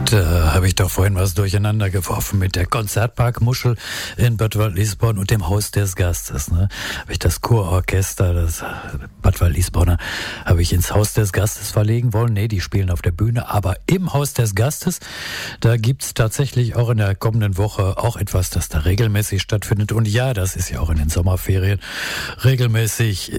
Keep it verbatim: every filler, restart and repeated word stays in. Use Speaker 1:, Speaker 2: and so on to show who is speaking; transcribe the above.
Speaker 1: Da habe ich doch vorhin was durcheinander geworfen mit der Konzertparkmuschel in Bad Waldlisborn und dem Haus des Gastes. Ne? Habe ich das Chororchester, das Bad Waldlisborner, habe ich ins Haus des Gastes verlegen wollen. Nee, die spielen auf der Bühne, aber im Haus des Gastes, da gibt's tatsächlich auch in der kommenden Woche auch etwas, das da regelmäßig stattfindet. Und ja, das ist ja auch in den Sommerferien regelmäßig